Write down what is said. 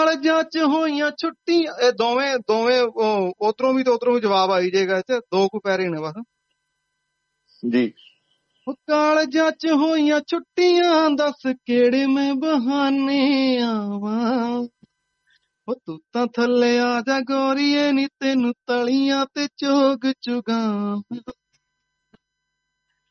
ਕਾਲਜਾਂ ਚ ਹੋਈਆਂ ਛੁੱਟੀਆਂ। ਇਹ ਦੋਵੇਂ ਦੋਵੇਂ ਉਧਰੋਂ ਵੀ ਤੇ ਉਧਰੋਂ ਵੀ ਜਵਾਬ ਆਈ ਜਾਏਗਾ। ਇੱਥੇ ਦੋ ਕੁ ਪੈਰੇ ਨੇ ਬਸ ਜੀ। ਉਹ ਕਾਲਜਾਂ ਚ ਹੋਈਆਂ ਛੁੱਟੀਆਂ, ਦੱਸ ਕਿਹੜੇ ਮੈਂ ਬਹਾਨੇ ਆਵਾਂ। ਉਹ ਤੂੰ ਤਾਂ ਥੱਲੇ ਆ ਜਾ ਗੋਰੀਏ, ਨੀ ਤੈਨੂੰ ਤਲੀਆਂ ਤੇ ਚੋਗ ਚੁਗਾਵਾਂ।